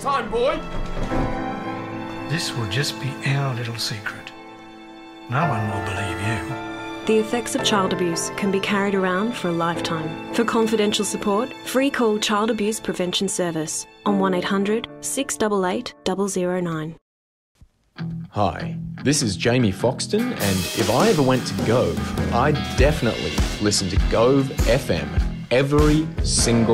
time, boy. This will just be our little secret. No one will believe you. The effects of child abuse can be carried around for a lifetime. For confidential support, free call Child Abuse Prevention Service on 1800 688 009. Hi, this is Jamie Foxton, and if I ever went to Gove, I'd definitely listen to Gove FM every single